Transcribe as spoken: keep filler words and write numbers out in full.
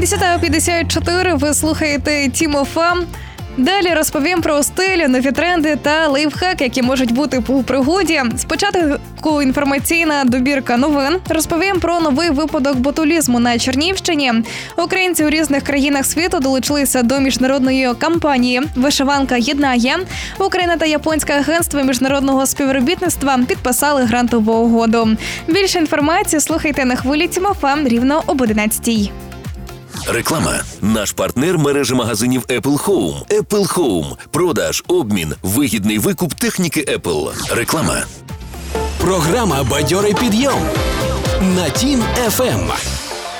десята п'ятдесят чотири, ви слухаєте Тім еф ем. Далі розповім про стиль, нові тренди та лайфхаки, які можуть бути у пригоді. Спочатку інформаційна добірка новин. Розповім про новий випадок ботулізму на Чернігівщині. Українці у різних країнах світу долучилися до міжнародної кампанії «Вишиванка єднає». Україна та Японське агентство міжнародного співробітництва підписали грантову угоду. Більше інформації слухайте на хвилі Тім еф ем рівно об одинадцятій. Реклама. Наш партнер – мережа магазинів Apple Home. Apple Home. Продаж, обмін, вигідний викуп техніки Apple. Реклама. Програма «Бадьорий підйом» на Тім еф ем.